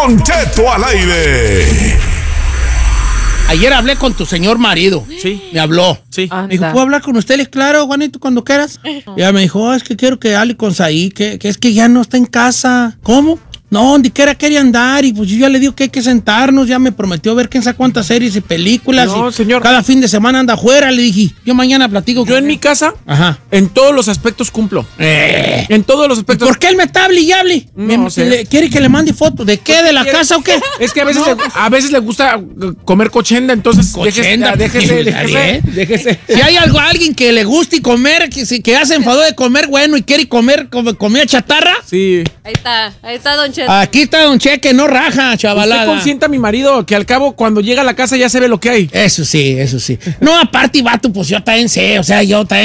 Don Cheto al aire. Ayer hablé con tu señor marido. Sí. Me habló. Sí. Me dijo, ¿puedo hablar con usted? Claro, Juanito, cuando quieras. Y ella me dijo, es que quiero que hable con Saí, que es que ya no está en casa. ¿Cómo? No, donde quiera quería andar y pues yo ya le digo que hay que sentarnos, ya me prometió ver quién sabe cuántas series y películas. No, y señor. Cada fin de semana anda afuera, le dije, yo mañana platico. Yo en mi casa, Ajá. en todos los aspectos cumplo. En todos los aspectos. ¿Por qué él me está hable y hable? No sé. ¿Quiere que le mande fotos? ¿De qué? ¿De la casa o qué? Es que a veces le gusta comer cochenda, entonces Cochenda, déjese. Si hay alguien que le guste comer, que ya se enfadó de comer bueno y quiere comer comida chatarra. Sí. Ahí está, Don Cheto. Aquí está Don Cheque, no raja, chavalada. Usted consienta a mi marido, que al cabo cuando llega a la casa ya se ve lo que hay. Eso sí. No, aparte, vato, pues yo también sé, o sea,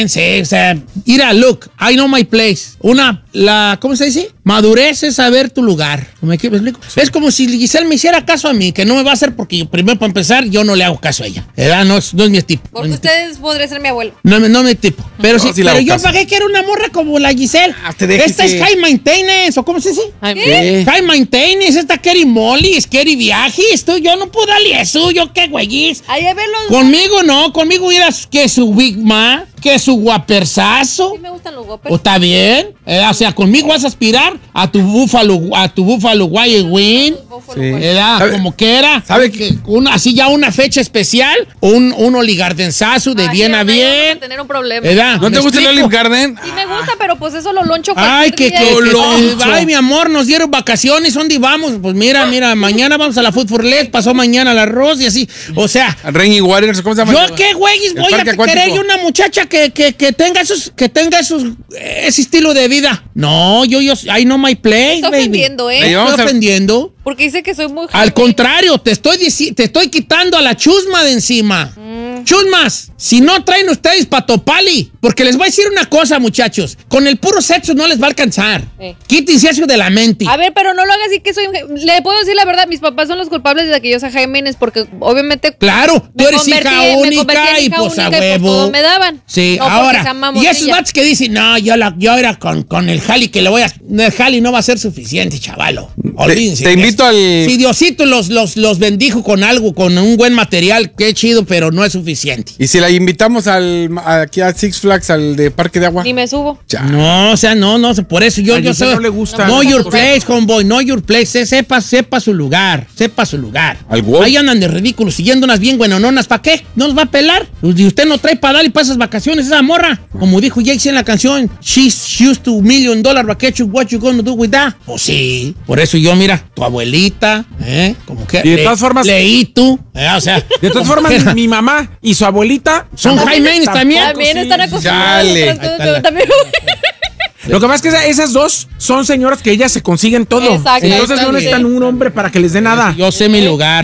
mira, look, I know my place. ¿Cómo se dice? Madurez es saber tu lugar. ¿Me explico? Sí. Es como si Giselle me hiciera caso a mí, que no me va a hacer porque primero, para empezar, yo no le hago caso a ella. ¿Verdad? No es mi tipo. Porque ustedes podrían ser mi abuelo. No es mi tipo. Pero No, sí, sí le pero hago yo caso. pagué que era una morra como la Giselle. Esta es high maintenance, ¿o cómo se dice? ¿Qué? High maintenance, esta Kerry Molly, Kerry Viajes. Yo no puedo darle eso, yo qué güeyes. Ahí a verlos. Conmigo no, conmigo era que su Big Ma, que su guapersazo. Sí me gustan los ¿O guapos. está bien? O sea, conmigo vas a aspirar a tu Búfalo Wild Wing. Era como que era. ¿Sabe que así ya una fecha especial, un oligardensazo de bien a bien. Tener un problema. ¿Verdad? ¿No te ¿Me gusta el explico? Olive Garden? Sí me gusta, pero pues eso lo loncho Ay, cualquier día. ay, mi amor, nos dieron vacaciones, ¿dónde vamos? Pues mira, mañana vamos a la Food for Less, pasó mañana al arroz y así. O sea, Rainy Waters, ¿cómo se llama? ¿yo qué, güeyes? El Voy a parque acuático. querer una muchacha que tenga ese estilo de vida. No, I know my place, Está baby. ofendiendo, Le ¿eh? llevamos Estoy ofendiendo. Porque dice que soy muy Al contrario, te estoy quitando a la chusma de encima. Chusmas, si no traen ustedes patopali, porque les voy a decir una cosa, muchachos, con el puro sexo no les va a alcanzar. Quítense eso de la mente. A ver, pero no lo hagas así que soy le puedo decir la verdad, mis papás son los culpables de que yo sea Jiménez, porque obviamente Claro, tú eres hija me convertí única en y hija pues a única y, pues, huevo. todo me daban. Sí, No, porque ahora. sea Y mamosilla. esos vatos que dicen, no, yo era con el jali que le voy a. El jali no va a ser suficiente, chavalo. Olvídense. Te de invito eso. al... Si Diosito los bendijo con algo, con un buen material, qué chido, pero no es suficiente. Y si la invitamos aquí a Six Flags, al de Parque de Agua. Ni me subo. Ya. No, o sea, no, por eso yo A Giselle soy. no le gusta. Know No, your no, place, homeboy, know your place. Sepa su lugar, ¿Al wolf? Ahí andan de ridículos, siguiendo unas bien buenononas. ¿Para qué? ¿No nos va a pelar? Y usted no trae para darle para esas vacaciones esa morra. Como dijo Jay-Z en la canción, she's used to $1 million vacation, what you gonna do with that? Pues sí, por eso yo, mira, tu abuelita, como que. Y de todas formas- Leí tú, o sea. De todas como formas, que- mi mamá y su abuelita Son high maintenance también. También sí. están acostumbrados. Dale. pero también- Lo que pasa es que esas dos son señoras que ellas se consiguen todo. Exacto. Entonces Está no bien. necesitan un hombre para que les dé nada. Yo sé mi lugar.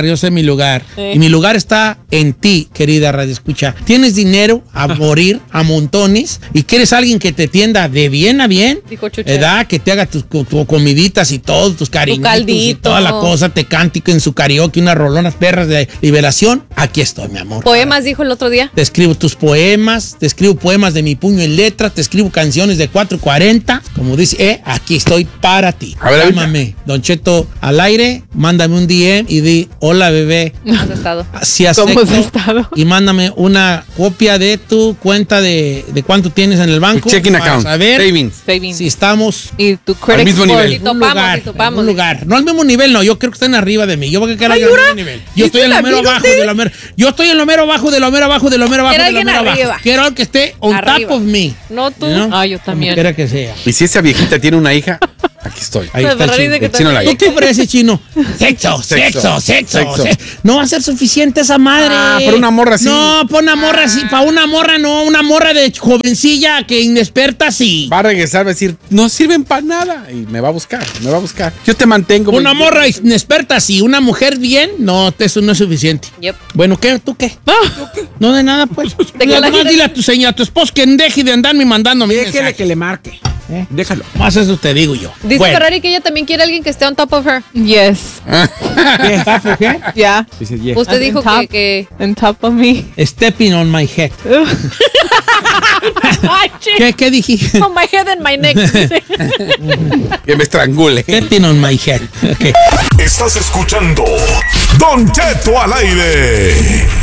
Y mi lugar está en ti, querida Radio Escucha. Tienes dinero a morir, a montones, y quieres alguien que te tienda de bien a bien, Dijo Chucho. ¿verdad? Que te haga tus comiditas y todo, tus cariñitos y caldito. toda la cosa, te cante en su karaoke unas rolonas perras de liberación. Aquí estoy, mi amor. Poemas dijo el otro día. Te escribo tus poemas, te escribo poemas de mi puño en letra, te escribo canciones de 440. Como dice, aquí estoy para ti. A ver, Llámame, Don Cheto, al aire, mándame un DM y di, hola, bebé. Has estado. Si has ¿Cómo has sexo, estado? y mándame una copia de tu cuenta de cuánto tienes en el banco. Checking para account. saber Savings. Savings. si estamos Y tu credit mismo score. nivel. Y topamos. un lugar. No al mismo nivel, no. Yo creo que están arriba de mí. Yo creo que era yo al mismo nivel. Yo estoy en lo mero abajo de lo mero. Yo estoy en lo mero abajo de lo mero abajo de lo mero abajo Quiero de lo alguien mero abajo. arriba. Quiero que esté on Arriba. top of me. No tú. ¿No? Ah, yo Como también. quiera que sea. Y si esa viejita tiene una hija, aquí estoy. Ahí está el Ferrari chino. dice que El chino la ¿Tú qué ofreces, chino? Sexo. No va a ser suficiente esa madre. Ah, para una morra así. No, para una morra así. Para una morra no. Una morra de jovencilla que inexperta sí. Va a regresar, va a decir, no sirven para nada. Y me va a buscar. Yo te mantengo. Una baby. morra inexperta sí. Una mujer bien, no, eso no es suficiente. Yep. Bueno, ¿qué? ¿Tú qué? No de nada, pues. que la gente- Dile a tu señora, a tu esposo que deje de andarme mandando Déjele mensajes. que le marque. Déjalo. Más eso te digo yo. Dice Bueno. Ferrari que ella también quiere alguien que esté on top of her. Yes. ¿Tapo qué? Yeah. Dice, yeah. Usted On dijo top. que On top of me. Stepping on my head. Ay, chico. ¿Qué dije? On my head and my neck. Que me estrangule. Getting on my head. Okay. Estás escuchando Don Cheto al aire.